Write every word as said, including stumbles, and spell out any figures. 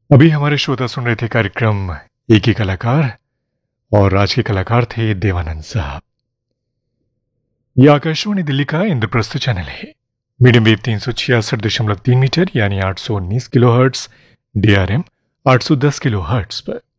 अभी हमारे श्रोता सुन रहे थे कार्यक्रम एक ही कलाकार, और आज के कलाकार थे देवानंद साहब। यह आकाशवाणी दिल्ली का इंद्रप्रस्थ चैनल है। मीडियम वेव तीन सौ छियासठ दशमलव तीन मीटर यानी आठ सौ उन्नीस kilo hertz, D R M आठ सौ दस किलो हर्ट्स पर।